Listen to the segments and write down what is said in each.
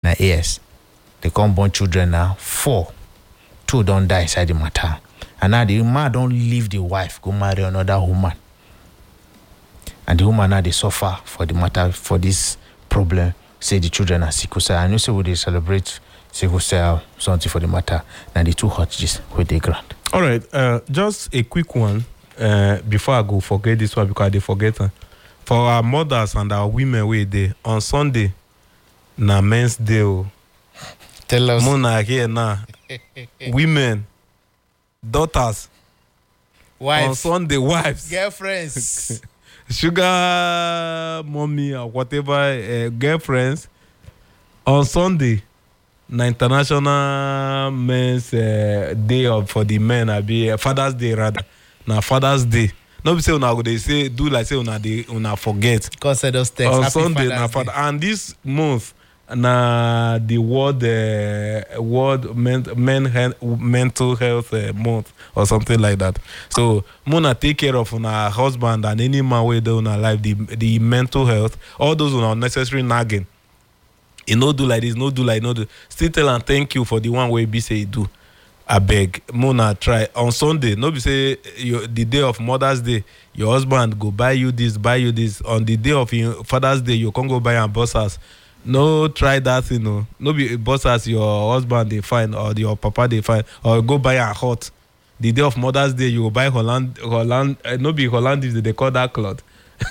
na AS. They come born children now, 4. 2 don't die inside the matter. And now the man don't leave the wife, go marry another woman. And the woman now they suffer for the matter, for this problem. Say the children are sickle cell. And you say, would they celebrate sickle cell, something for the matter? Now the 2 Hodges with the grant. All right, just a quick one before I go forget this one because they forget. For our mothers and our women, we there on Sunday, na Men's Day. Tell us. Mona here now. Women, daughters, Wives. on Sunday, wives, Girlfriends. sugar mommy or whatever, girlfriends. On Sunday, na International Men's Day for the men. I be Father's Day rather. Na Father's Day. No be say una they say do like say una forget. Consider those texts. On Happy Sunday Father's na Day. Father, and this month na the world mental health month or something like that. So Mona take care of una husband and any man wey dey una life, the mental health, all those una unnecessary nagging. You no do like this, no do like no do. Still tell and thank you for the one way be say you do. I beg, Mona try on Sunday. No be say the day of Mother's Day, your husband go buy you this, buy you this. On the day of Father's Day, you can't go buy and boss us. No try that, you know. No be boss us your husband they find or your papa they find or go buy a hot. The day of Mother's Day, you go buy Holland. No be Holland if they call that cloth.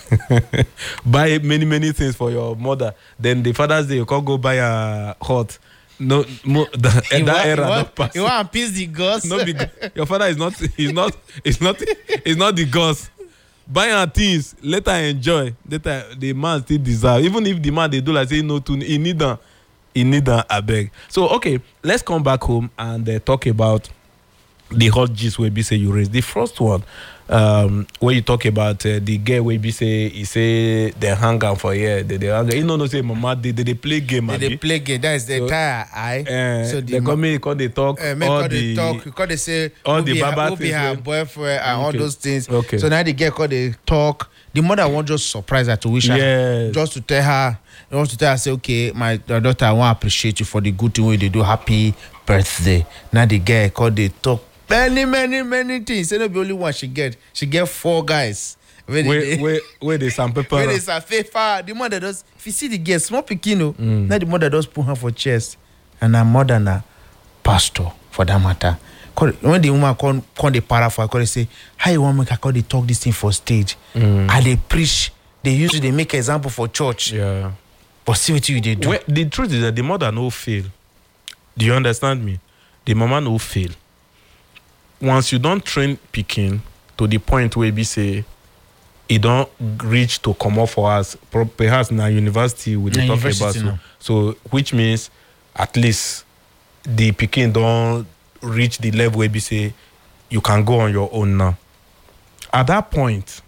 Buy many things for your mother. Then the Father's Day, you can't go buy a hot. No, that era not pass. You want to appease the gods? No, your father is not. He's not the gods. Buy our things. Let her enjoy. Later, the man still deserve. Even if the man they do like say no to, he need them. I beg. So okay, let's come back home and talk about the hot gist where be say you raise. The first one, where you talk about the girl where be say he say they hang out for here. They hang. You know no say mama they play game. They play game. That is the entire eye. So they come in, they talk. All the talk. Because they say all the baba things. Her boyfriend and all those things. Okay. So now the girl call they talk. The mother won't just surprise her to wish her, just to tell her. Want to tell her say, okay, my daughter, I want to appreciate you for the good thing when they do. Happy birthday. Now the girl call they talk. Many things. Say no be only one she get. She get 4 guys. Where they sandpaper. Where they sandpaper. The mother does. If you see the girl, small pikino. Now the mother does put her for chest. And her mother na pastor for that matter. When the woman come the para for her, they say, how you want me to they talk this thing for stage? And they preach. They usually make example for church. Yeah. But see what you did do. Well, the truth is that the mother no fail. Do you understand me? The mama no fail. Once you don't train Pikin to the point where we say it don't reach to come up for us, perhaps in a university we talk about so which means at least the Pikin don't reach the level where we say you can go on your own now. At that point,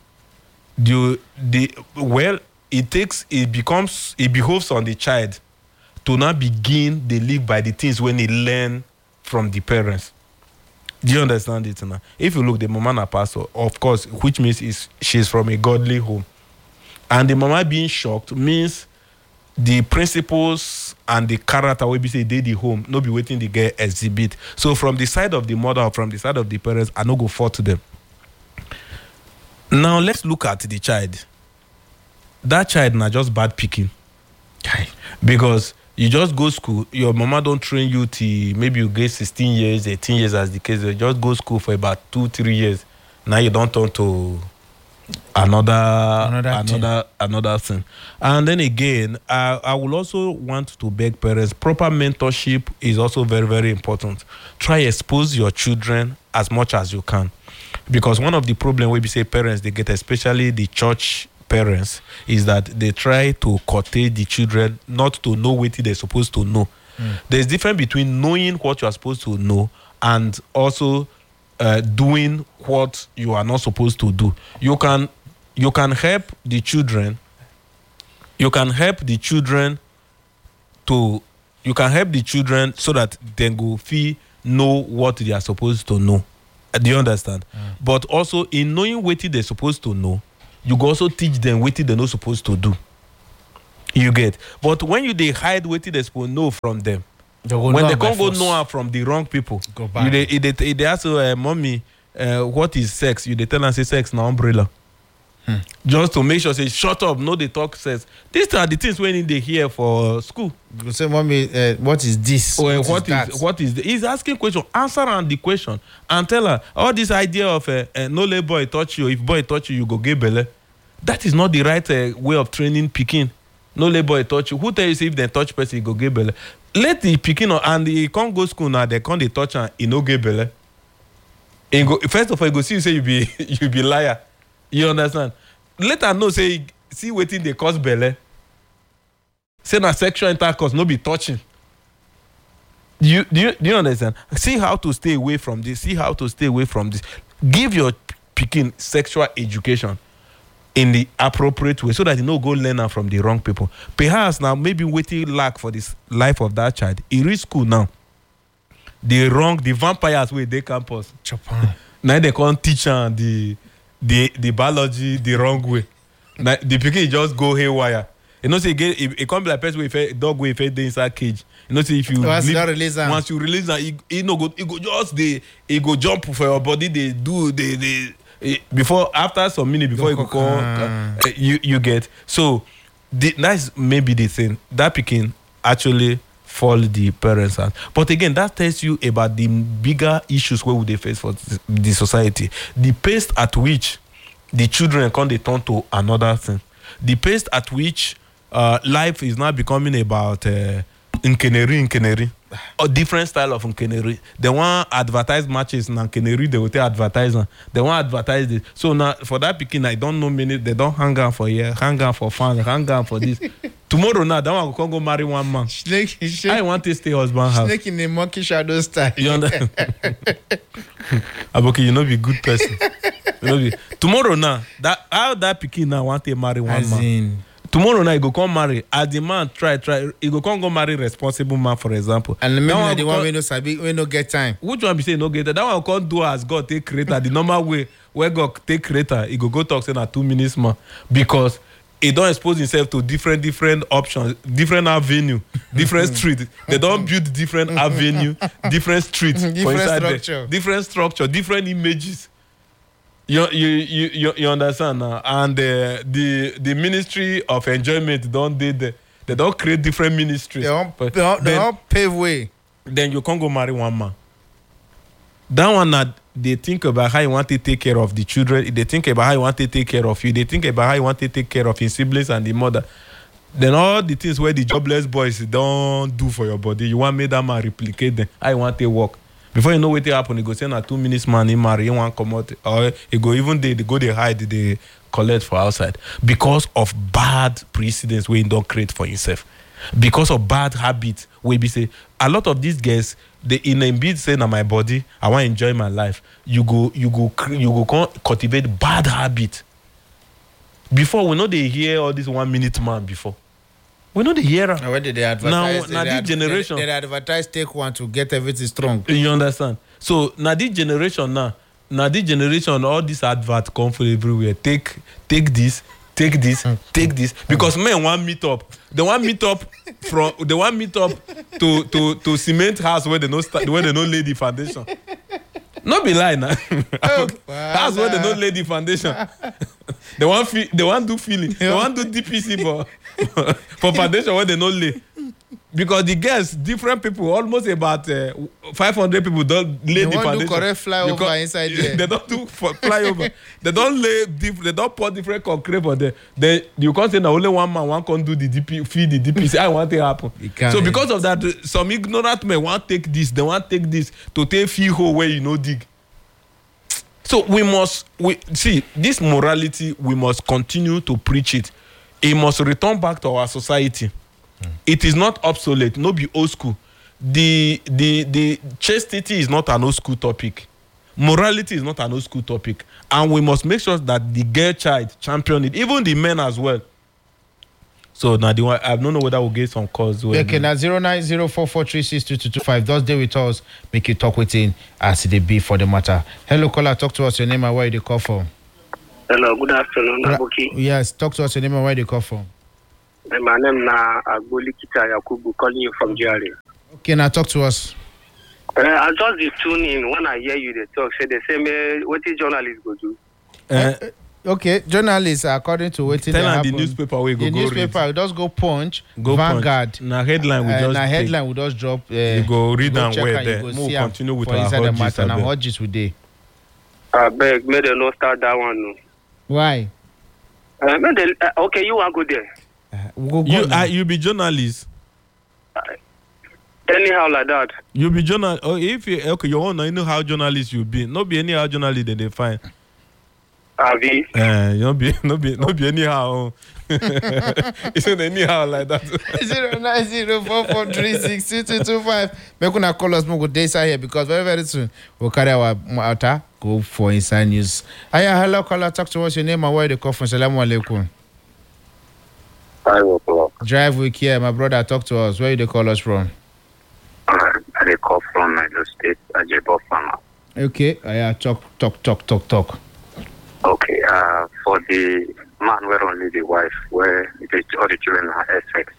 it behoves on the child to now begin the live by the things when he learn from the parents. Do you understand it now? If you look, the mama na pastor, of course, which means she's from a godly home. And the mama being shocked means the principles and the character will be say they the home, no be waiting the girl exhibit. So from the side of the mother or from the side of the parents, I no go forth to them. Now let's look at the child. That child na just bad picking. Because you just go school, your mama don't train you till maybe you get 16 years, 18 years as the case. You just go school for about 2-3 years. Now you don't turn to another thing. And then again, I will also want to beg parents, proper mentorship is also very, very important. Try expose your children as much as you can. Because one of the problems we say parents, they get, especially the church parents, is that they try to curtail the children not to know what they're supposed to know. There's difference between knowing what you are supposed to know and also doing what you are not supposed to do. You can help the children. You can help the children so that they go know what they are supposed to know. Do you understand? But also in knowing what they're supposed to know, you go also teach them what they're not supposed to do. You get. But when you they hide wetin they supposed know from them, when they can't go know am from the wrong people, Go back. they ask mommy, what is sex? You they tell them say sex na umbrella. Just to make sure say shut up, no they talk sex. These are the things when they hear for school. You say, mommy, what is this? Or that? what is he's asking question, answer on the question and tell her all this idea of no let boy touch you. If boy touch you, you go get belle. That is not the right way of training pikin. No let boy touch you. Who tell you say if they touch person, you go get belle? Let the pikin and he can't go school now. They can't they touch and he no get belle. He go, first of all, he go see you say you be you be liar. You understand? Let her know say see wetin dey cause belle. Say na sexual intercourse, no be touching. Do you understand? See how to stay away from this. See how to stay away from this. Give your pikin sexual education in the appropriate way so that you no go learn am from the wrong people. Perhaps now maybe wetin lack for this life of that child. He reach school now. The vampires wey dey campus. Japan. Now they can't teach am the biology the wrong way. Now the pikin just go haywire. You know, say it can't be like person with a dog with a inside cage. You know, say if you once you release that, it go just go jump for your body. They do before after some minute before you go call you get. So that's maybe the thing that pikin actually fall the parents out. But again, that tells you about the bigger issues where would they face for the society. The pace at which the children can they turn to another thing. The pace at which life is now becoming about nkeneri. A different style of nkeneri. They want advertise matches in nkeneri, they will tell advertise. They want advertise it. So now for that picking, I don't know many, they don't hang out for here, hang out for fun, hang out for this. Tomorrow now, that one can go marry one man. I want to stay husband house. Snake in the monkey shadow style. You understand? Aboki, you know be good person. You know be. Tomorrow now, that pikin now want to marry one man. Tomorrow now, he go come marry. As the man try, he go come go marry responsible man, for example. And maybe the one we no sabi, we no get time. Which one be say no get time? That one can't do as God take creator. The normal way where God take creator, he go talk say na 2 minutes man because he don't expose himself to different options, different avenue, different street. They don't build different avenue, different streets, different structure, different structure, different images. You understand now? And the ministry of enjoyment don't they don't create different ministries. They don't pave way. Then you can't go marry one man. That one they think about how you want to take care of the children. They think about how you want to take care of you. They think about how you want to take care of your siblings and the mother. Then all the things where the jobless boys don't do for your body, you want me that man replicate them. How you want to work. Before you know what happen, you go say na 2 minutes man, he marry, he want come out. Or he go even they go they hide, they collect for outside. Because of bad precedents where he don't create for himself. Because of bad habits where we say a lot of these guys they in a bit say na my body I want to enjoy my life, you go cultivate bad habit. Before we know they hear all this 1 minute man before we know they hear where did they advertise now this generation they advertise take one to get everything strong. You understand? So now this generation all this advert come from everywhere. Take this because men want meet up. They want meet up to cement house where they no lay the foundation. Not be lie now. House where they no lay the foundation. They want do feeling. They want do DPC for foundation where they no lay. Because the girls, different people, almost about 500 people don't lay the foundation. They do correct flyover inside there. They don't do flyover. They don't pour different concrete for there. Then you can't say now only one man can do the DP, feed the DPC. I want it to happen. So because of that, some ignorant men want to take this. They want to take this to take few hole where you know dig. So we see this morality. We must continue to preach it. It must return back to our society. It is not obsolete, no be old school. The chastity is not an old school topic. Morality is not an old school topic. And we must make sure that the girl child champion it, even the men as well. So now I don't know whether we'll get some calls. Okay, now 0904436225. Just stay with us, make you talk with him as they be for the matter. Hello, caller, talk to us your name and where you call from. Hello, good afternoon, Abuki. Yes, talk to us your name and where you call from. My name na Agboli Kita Yakubu, calling you from GRA. Okay, now talk to us. I just tune in when I hear you they talk. Say the same. What is journalists go do? Okay, journalists, according to what tell them the newspaper we go the newspaper read. We just go Punch, Go Vanguard. Punch. Na headline we just headline we just drop. You go read and check where there. We'll continue with our inside the matter. hodges. Now hodges we dey. I beg, may they not start that one. No. Why? Okay, you want go there? You be journalist. Anyhow like that. You be journal. Oh, if you okay, you want to know how journalist you be. Not be anyhow journalist that they find. Avi. You not be anyhow. It's not anyhow like that. 09044362225. Make una call us more good days here because very soon we'll carry our matter go for Inside News. Hello, caller. Talk to us. Your name and where you call from. Salaam alaikum. 5 o'clock. Drive with care, my brother. Talk to us. Where you call us from? I call from Niger State, Ajebo Farmer. Okay, talk. Okay, for the man where only the wife, where all the children are Essex.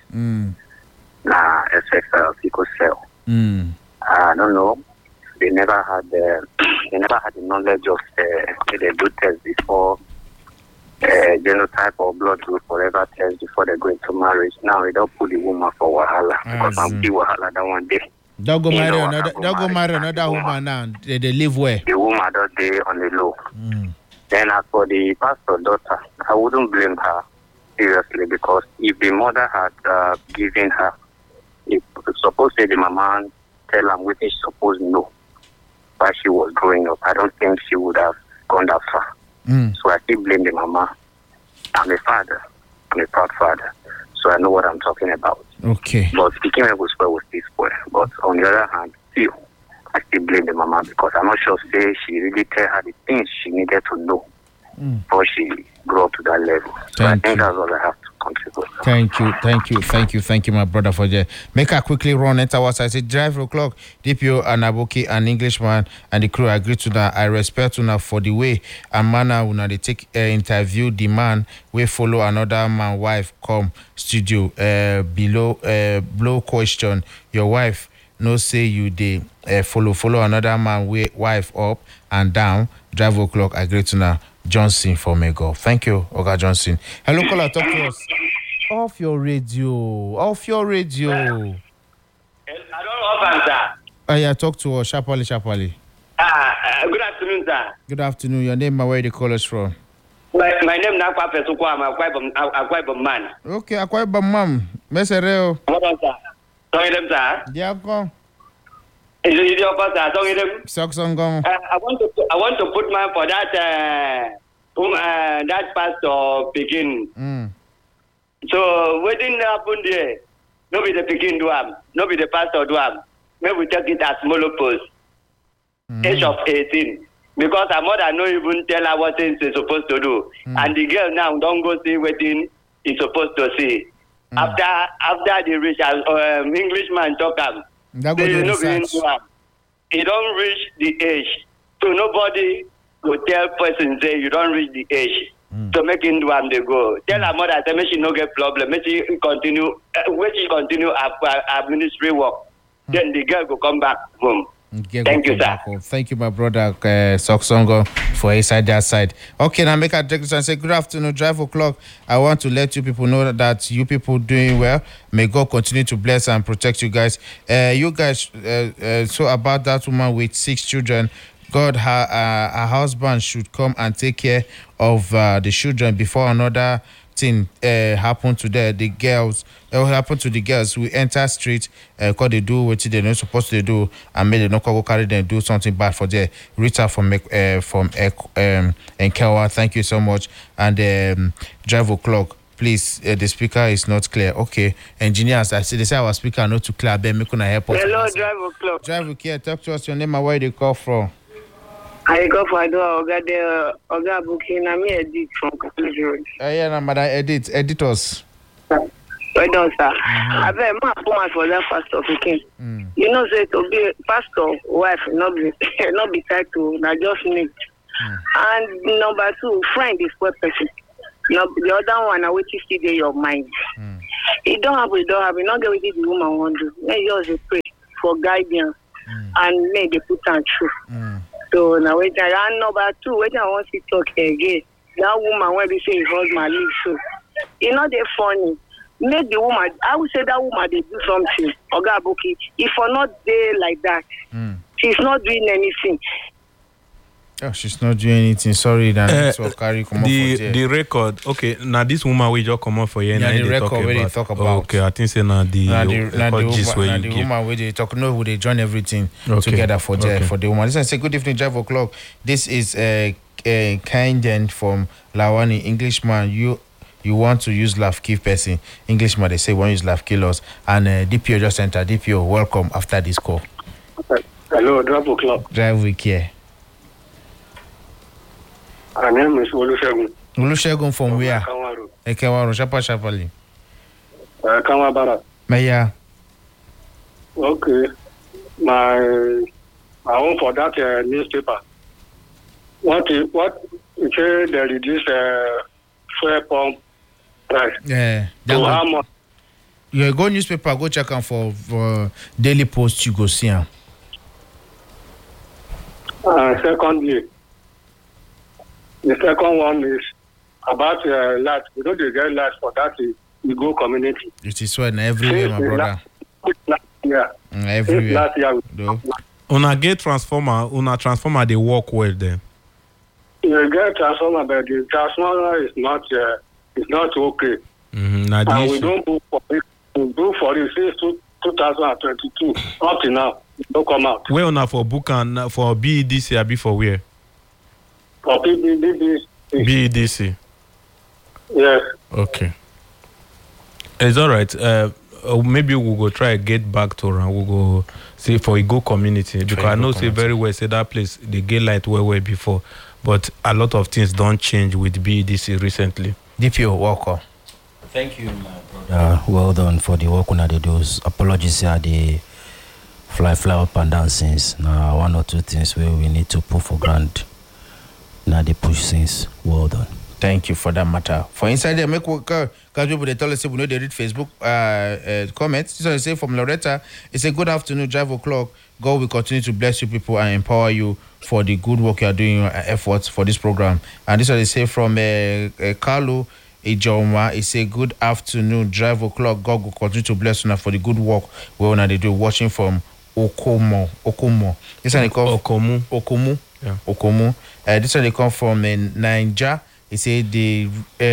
Essex people sell. I don't know. They never had the knowledge of they do test before genotype or blood group, whatever test before they go into marriage. Now they don't put the woman for wahala because I'm the wahala that one day. Don't go marry another woman now. They live where? The woman that day on the low. Then as for the pastor daughter, I wouldn't blame her seriously because if the mother had given her, if suppose say the mama tell her what she supposed to know while she was growing up, I don't think she would have gone that far. So I still blame the mama. I'm a father. I'm a proud father. So I know what I'm talking about. Okay. But speaking of spoil was this spoil. But on the other hand, still, I still blame the mama because I'm not sure say she really tell her the things she needed to know before she grew up to that level. So I think that's all I have to contribute. Thank you, my brother, for that. Make her quickly run enter what I say. Drive o'clock. DPO and Aboki, an Englishman, and the crew agree to that. I respect una for the way and manner una they take interview the man we follow another man wife come studio blow question. Your wife no say you dey follow another man wife up and down. Drive o'clock agree to now. Johnson for Mego. Thank you, Oga Johnson. Hello, caller, talk to us. Off your radio. I don't know answer. Yeah, talk to us. Sharply. Good afternoon, sir. Good afternoon. Your name and where you call us from? My name is Akwa Pesukwa. I'm Akwa Ibom man. Okay, Akwa Ibom man. Mesereo. What on, sir? Sorry, them, sir. Yeah, go. Is it your pastor? Sorry, them. Soksongong. I want to put man for that that pastor begin. So what didn't happen there? No be the begin do am. No be the pastor do am. Maybe we take it as monopause. Age of 18. Because her mother no even tell her what things she's supposed to do. And the girl now don't go see what thing is supposed to see. After the rich Englishman talk am. That go do research. He don't reach the age. So nobody will tell person say you don't reach the age. So make him do am they go. Tell her mother say make she no get problem. Make she continue her ministry work. Then the girl will come back home. Thank you, sir. Thank you, my brother Soksongo, for inside that side. Okay, now make a text and say good afternoon, Drive o'clock. I want to let you people know that you people doing well. May God continue to bless and protect you guys. So about that woman with 6 children, God, her husband should come and take care of the children before another thing happen to the girls. It will happen to the girls who enter street because they do what they're not supposed to do and maybe they not go carry them do something bad for them. Rita from Enkewa, thank you so much. And Drive o'clock. Please, the speaker is not clear. Okay, engineers, they say our speaker not too clear. Ben, make una help us. Hello, Drive o'clock. Drive o'clock. Talk to us. Your name and where you call from. I go for Oga Bukina, me edit from College Road. Yeah, madam, editors. Well done, sir. I bet my woman for that pastor speaking. You know, say to be pastor wife, not be title, not just need. And number 2, friend is what person. No, the other one, I wait to see your mind. It don't happen, not get with the woman want to. May just pray for guidance and may they put on truth. So now wait, and number two, wait, I want to talk again. That woman when they say his husband leave, so it's not that funny. Make the woman, I would say that woman they do something. Oga Buki, if for not there like that, she's not doing anything. Oh, she's not doing anything. Sorry, that carry come the record. Okay, now this woman we just come up for you. Yeah, the record where they talk about. Okay, I think say now the woman where they talk. No, who they join everything together for the woman. Listen, say good evening, 5 o'clock. This is Kainden from Lawani, Englishman. You want to use laugh give person. Englishman, they say one use laugh kill us. And DPO just enter. DPO, welcome after this call. Hello, 5 o'clock. Drive with care. My name is Olusegun. Olusegun from where? Ekewaru, Shapali. Kamabara. Maya. Okay. My own for that newspaper. What you say they reduce fuel pump price? Yeah. So how much? You go newspaper, go check them for Daily Post, you go see them. Secondly, the second one is about light. We don't get light for that we go community. It is when everywhere, my brother. Everywhere. Last year, Una get transformer. Una transformer they work well there. You get transformer, but the transformer is not okay. And we don't do for it. We do for it since 2022 up to now. It don't come out. Where una for book and for BEDC or be for where? For BEDC. BEDC. Yes. Okay. It's all right. Maybe we'll go try get back to her. We'll go see for a go community because I know say very well say that place they get light way before, but a lot of things don't change with BEDC recently. DPO, welcome. Thank you, my brother. Well done for the work on the doors. Apologies here, the fly up and down since. Now, one or two things where we need to put for granted. Now, the push things. Well done. Thank you for that matter. For inside there, make work. Because people they tell us we know they read Facebook comments. This one say from Loretta. It's a good afternoon, 5 o'clock. God will continue to bless you people and empower you for the good work you are doing, your efforts for this program. And this one they say from Carlo Ijoma. It's a good afternoon, 5 o'clock. God will continue to bless you for the good work where they do. Watching from Okomo. This one they call Okomu. Yeah. Okomu. This one they come from Niger. He said the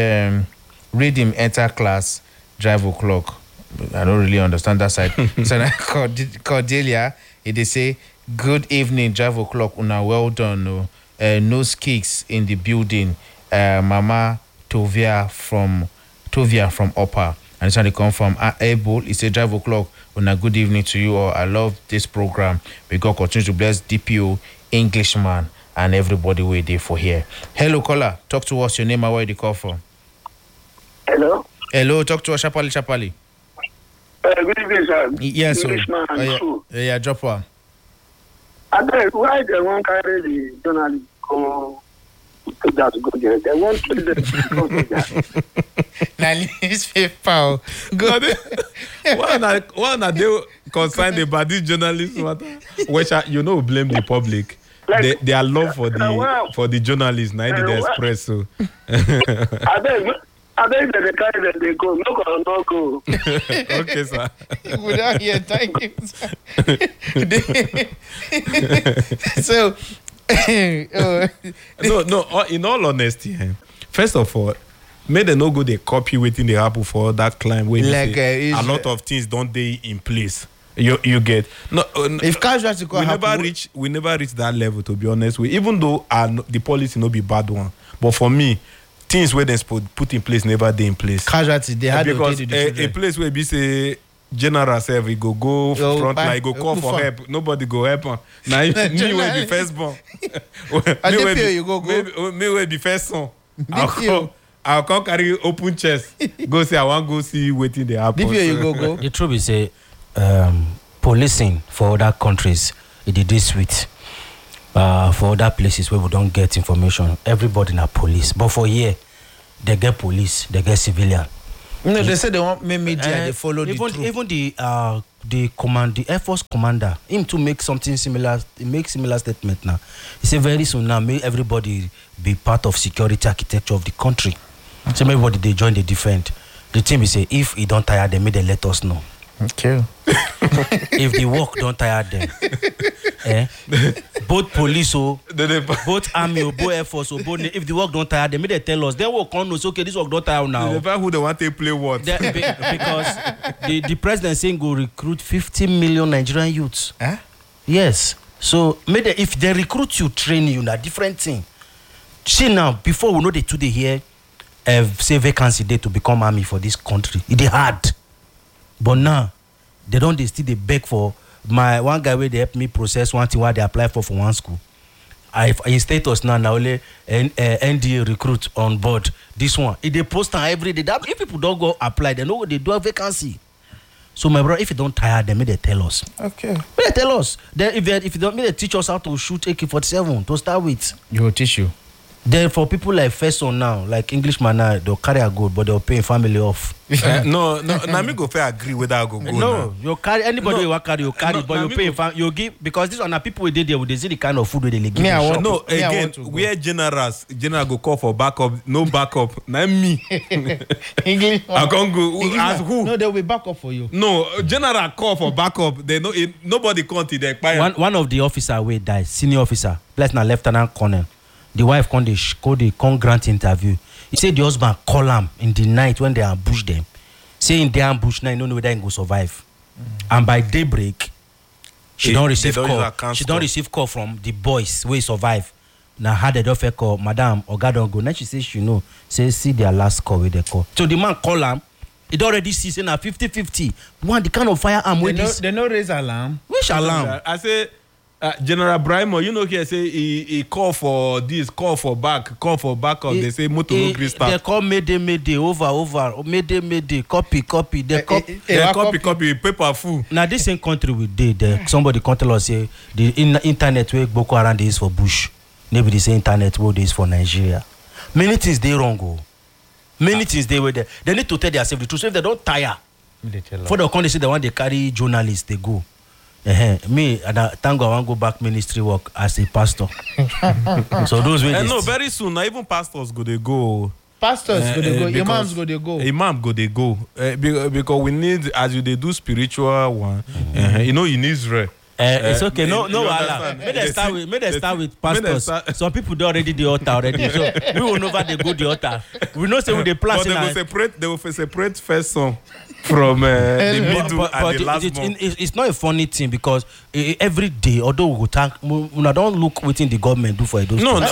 reading enter class 5 o'clock. I don't really understand that side. So Cordelia, they say good evening 5 o'clock. Una well done. No kicks in the building. Mama Tovia from Upper. And this one they come from Able. He said 5 o'clock. Una good evening to you all. I love this program. May God continue to bless DPO, Englishman, and everybody wait there for here. Hello, caller. Talk to us. Your name and where you call from. Hello. Hello. Talk to us. Chapali. Good evening, sir. Yes, sir. Yeah, drop one. I bet why they won't carry the journalist go to that go there? They won't kill them because of that. Now, newspaper. Go. Why not they concerned about this journalist matter? Which blame the public. Like, their love for the journalists now they express so. I bet the carry them they go. No go. Okay, sir. Without here, thank you, sir. So, no. In all honesty, first of all, may they no go they copy waiting they happen for that climb where like, a lot of things don't they in place. You get no. If casualty we never reach that level to be honest with. Even though the policy no be bad one, but for me, things where they put in place never they in place. Casualty they had because a place where be say general self we go front line go call for help. Nobody go help. Now me will be first born. Me will be first son. I'll come carry open chest. Go say I want go see waiting the happen. go. The truth is say. Policing for other countries it is sweet. For other places where we don't get information, everybody na police. But for here, they get police, they get civilian. No, they say they want me media. They follow the truth. Even the Air Force commander, him to make something similar. He makes similar statement now. He say very soon now, may everybody be part of security architecture of the country. So everybody they join, they defend. The team is say if he don't tire them, may they let us know. Okay. If the work don't tire them, both police both army both Air Force both if the work don't tire them, may they tell us. Then work on knows okay, this work don't tire now. The fact who they want to play what? Because the president saying go recruit 50 million Nigerian youths. Yes. So maybe if they recruit you, train you, na different thing. See now, before we know they today here, say vacancy day to become army for this country. It hard. But now, they still they beg for my one guy where they help me process one thing while they apply for one school. In status now only NDA recruit on board. This one. If they post on every day, if people don't go apply, they know what they do a vacancy. So my brother, if you don't tire them, may they tell us. Okay. May they tell us. Then if you don't, may they teach us how to shoot AK-47 to start with. You will teach you. Then for people like Fesson now, like Englishman now, they'll carry a good, but they'll pay family off. No. Now me go fair agree whether I go. No, you carry anybody you carry, you carry, but you pay you give because this one are people we did there. They see the kind of food they give. We are generals. General go call for backup. No backup. Now me. English. I can't go. As who? No, they will back up for you. No, general call for backup. They know it, nobody can't they expire. One of the officer we died, senior officer, plus na lieutenant colonel. The wife come grant interview. He said the husband call him in the night when they ambush them. Saying they ambush now, you don't know whether he go survive. And by daybreak, she don't receive call. She don't receive call from the boys where he survive. Now had the doctor call, Madam Oga don't go. Now she says she know. Say see their last call where they call. So the man call him. It already sees now 50-50. One the kind of firearm with this. They no raise alarm. Which alarm? I say. General Brimo, you know, here say he call for this, call for backup. They say motor no green start. They call Mayday, over, Mayday, copy. They copy, paper full. Now this same country we did. Somebody can tell us say the internet where Boko Haram is for Bush. Maybe the same internet where is for Nigeria. Many things they wrong go. Many things they were there. They need to tell themselves the truth. So if they don't tire, for the country say the one they carry journalists they go. Me, thank God, I want to go back ministry work as a pastor. So those way. No, very soon. Now even pastors go they go. Pastors go they go. Imams go they go. Imam go they go. Because we need as you they do spiritual one. You know in Israel. It's okay. No, may they start with pastors. Some people do already the altar already. So we will never they go the altar. We know say we the plan. But they will separate first song from the middle and the last one. It's not a funny thing because every day, although we thank, we don't look within the government do for those. No,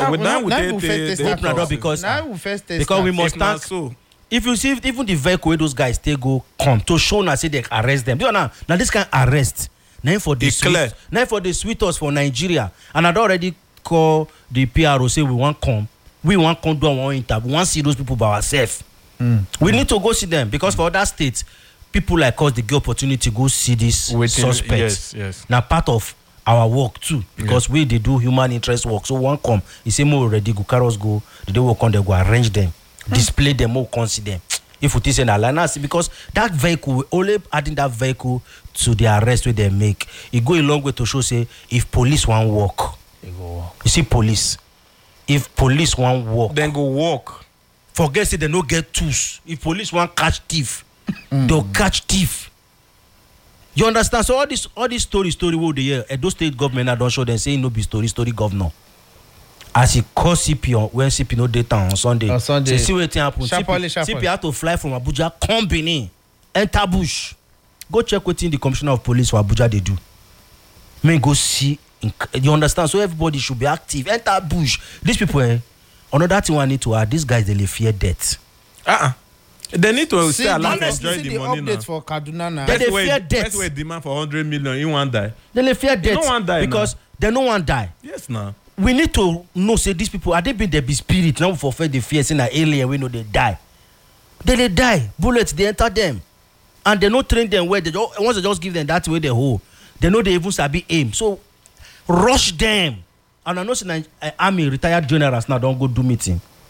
because we must thank. So. If you see even the vehicle where those guys they go come to show now say they arrest them. Do you know now this kind of arrest. Now for the sweeters for Nigeria, and I'd already call the PRO say we want come do our interview. We want to see those people by ourselves. We need to go see them because for other states, people like us they get opportunity to go see these suspects. Yes. Now part of our work too because we they do human interest work. So one come, you say more already go carros go, they work on they go arrange them, display them, more consider them. If we say na because that vehicle, only adding that vehicle to the arrest where they make, it go a long way to show say if police want walk, you see police. If police want walk, then go walk. Forget say they no get tools. If police want catch thief, they'll catch thief. You understand? So all this story what they hear, those state government I don't show them saying no be story governor. As he call CP when CP no data on Sunday. Say see what happen. CP had to fly from Abuja, come Benin, enter bush. Go check what the commissioner of police for Abuja they do. May go see. You understand? So everybody should be active. Enter bush. These people, another thing I need to add. These guys they fear death. They need to stay alive and enjoy the money now. For Kaduna now. They fear death. That's where demand for 100 million. You want die? They fear death. You don't want die because they don't want die. Yes, now. We need to know say these people are they been the spirit now for the fear saying an alien we know they die. They die. Bullets they enter them, and they not train them where they once they just give them that way they hold. They know they even sabi aim. So rush them. And I know say army retired generals now don't go do meeting.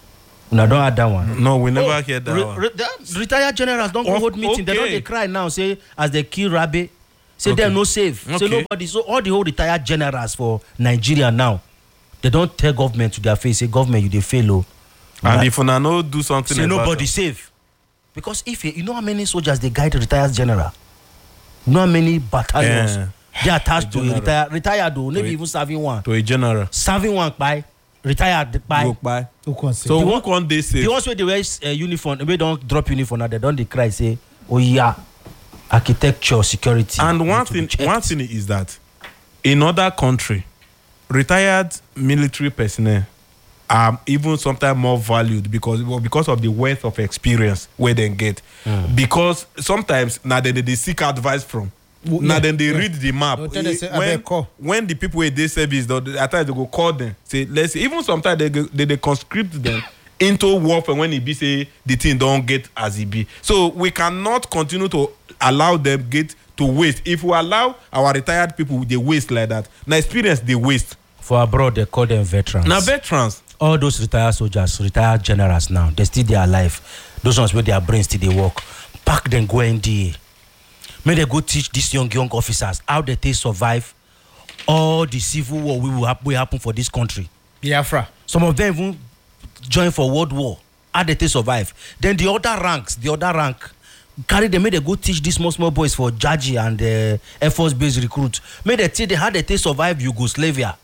No, don't add that one. No, we never hear that one. Retired generals don't go hold meeting. They don't cry now, say, as they kill Rabe. Say they're no safe. Say nobody. So all the whole retired generals for Nigeria now, they don't tell government to their face. Say, government, you they fail. And if una no do something, say nobody safe. Because if you know how many soldiers they guide retired general, you know how many battalions they attached to a retired though, maybe even serving one. To a general. Serving one by retired by. So who can they say? The ones where they wear uniform, they don't drop uniform now, they don't cry, say, oh yeah, architecture, security. And one thing is that in other country, retired military personnel are even sometimes more valued because of the wealth of experience where they get. Because sometimes now they seek advice from. Now then they read the map. When the people in this service, at times they go call them. Say, let's say, even sometimes they conscript them into warfare when it be say the thing don't get as it be. So we cannot continue to allow them get to waste. If we allow our retired people they waste like that, now experience they waste. For abroad they call them veterans. Now veterans. All those retired soldiers, retired generals now, they still there alive. Those ones where their brains still they work. Pack them go NDA. May they go teach these young officers how they survive all the civil war will happen for this country. Biafra. Some of them even join for World War. How they survive. Then the other rank, carry them. May they go teach these small boys for Jaji and Air Force Base recruit. May they teach how they survive Yugoslavia,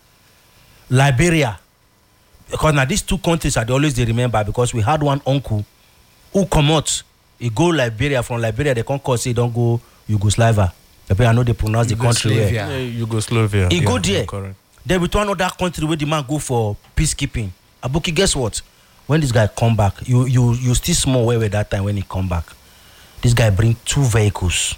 Liberia. Because now these two countries are always they remember because we had one uncle who come out. He go Liberia, from Liberia they can't call say don't go Yugoslavia. I know they pronounce the country where. Yeah, Yugoslavia. He go there. Correct. Then we to another country where the man go for peacekeeping. Abuki, guess what? When this guy come back, you still small where that time when he come back. This guy bring 2 vehicles.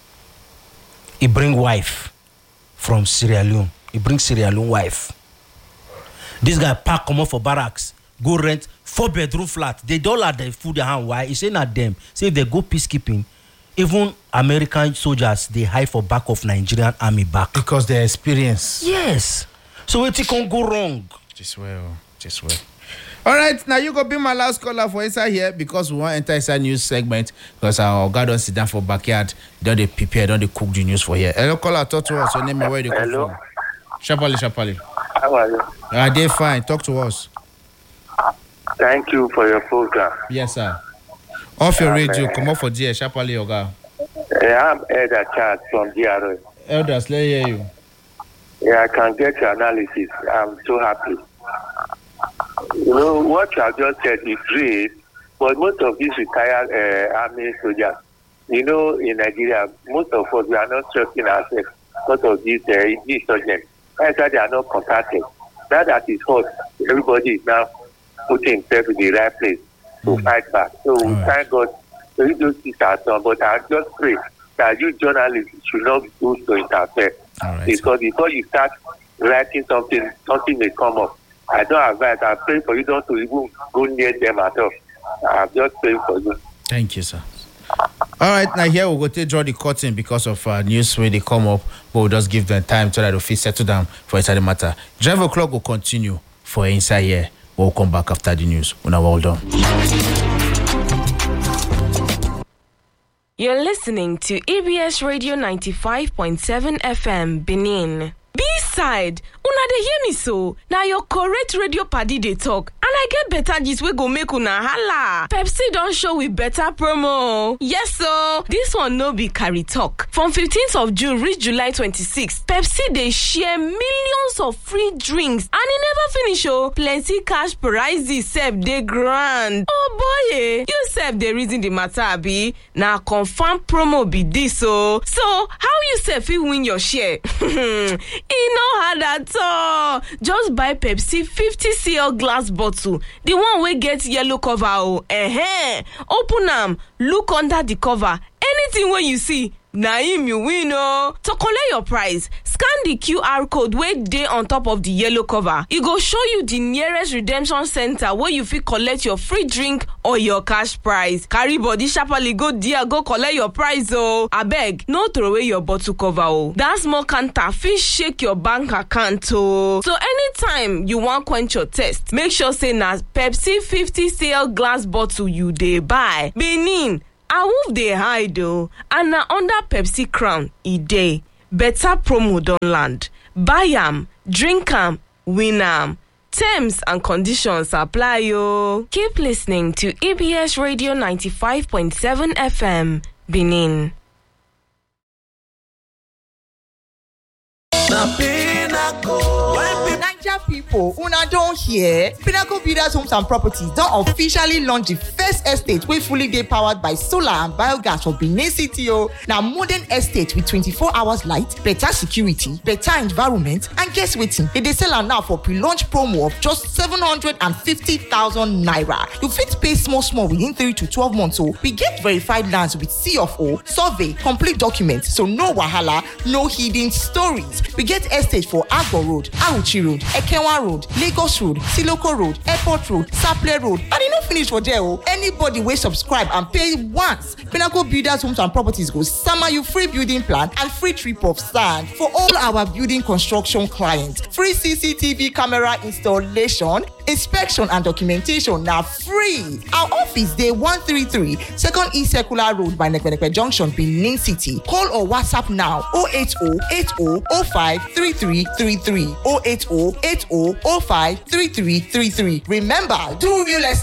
He bring wife from Sierra Leone. He bring Sierra Leone wife. This guy pack come up for barracks. Go rent 4-bedroom flat. They don't let the food their hand. Why? He say not them. Say if they go peacekeeping, even American soldiers they hide for back of Nigerian army back. Because their experience. Yes. So it can go wrong. Just well. All right, now you go be my last caller for inside here because we want to enter inside news segment because our guy don't sit down for backyard. Don't they prepare, don't they cook the news for here. Hello, caller, talk to us. Your name and where they come from. Shapali. How are you? They're fine. Talk to us. Thank you for your program. Yes, sir. Off your radio. Come up for dear Shapali Yoga. I'm Elder Charles from DRO. Elders, let me hear you. Yeah, I can get your analysis. I'm so happy. You know, what you have just said is great, but most of these retired army soldiers, you know, in Nigeria, most of us, we are not trusting ourselves because of these insurgents. That's why they are not contacted. That is hot. Everybody is now putting himself in the right place to fight back. So we thank God for those things are done, but I just pray that you journalists should not go to interfere. Right, because before you start writing something may come up. I don't advise. I pray for you not to even go near them at all. I'm just praying for you. Thank you, sir. All right, now here we'll go to draw the curtain because of news where they come up, but we'll just give them time so that they'll settle down for inside the matter. Drive o'clock will continue for inside here. We'll come back after the news. When I'm all done. You're listening to EBS Radio 95.7 FM, Benin. B-side, una dey hear me so? Now your correct radio paddy dey talk, and I get better gist wey go make una hala. Pepsi don show with better promo. Yes, so this one no be carry talk. From 15th of June reach July 26th, Pepsi dey share millions of free drinks, and e never finish oh. Plenty cash prizes sef dey grand. Oh boy, you sef dey reason the matter abi? Na confirm promo be this oh. So how you sef fit win your share? E no hard at all. Just buy Pepsi 50cl glass bottle, the one wey get yellow cover oh. Open am, look under the cover. Anything wey you see, na him you win o. To collect your prize, scan the QR code wey dey on top of the yellow cover. E go show you the nearest redemption center where you fit collect your free drink or your cash prize. Carry body sharply go there go collect your prize o. Abeg, no throw away your bottle cover o. That small counter fit shake your bank account o. So anytime you wan quench your thirst, make sure say na Pepsi 50cl glass bottle you dey buy. Benin, awoof dey hide o, and na under Pepsi crown e dey. Better promo don land. Buy am, drink am, win am. Terms and conditions apply yo. Keep listening to EBS Radio 95.7 FM, Benin. Naija pipo, una don hear? Pinnacle Builders Homes and Properties don officially launch the first estate wey fully dey powered by solar and biogas for Benin City o. Na modern estate with 24 hours light, better security, better environment, and guess wetin? Dem dey sell am now for pre-launch promo of just 750,000 naira. You fit pay small within 3 to 12 months o. We get verified lands with C of O, survey, complete documents, so no wahala, no hidden stories. We get estate for Agbo Road, Auchi Road, Ekenwa Road, Lagos Road, Siloko Road, Airport Road, Saple Road, and e no finish for there o. Anybody wey subscribe and pay once, Pinnacle Builders Homes and Properties go sama you free building plan and free trip of sand for all our building construction clients. Free CCTV camera installation, inspection and documentation na free. Our office dey 133 Second East Circular Road by Nekpenepe Junction, Benin City. Call or WhatsApp now 08080053333 08080053333. Remember, do real estate